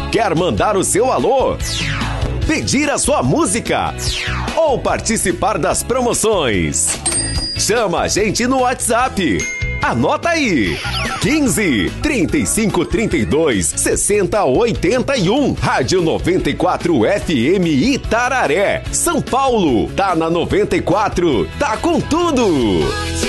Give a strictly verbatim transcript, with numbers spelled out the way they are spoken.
Quer mandar o seu alô? Pedir a sua música? Ou participar das promoções? Chama a gente no WhatsApp. Anota aí. quinze, trinta e cinco, trinta e dois, sessenta, oitenta e um. Rádio noventa e quatro F M Itararé, São Paulo. Tá na noventa e quatro. Tá com tudo.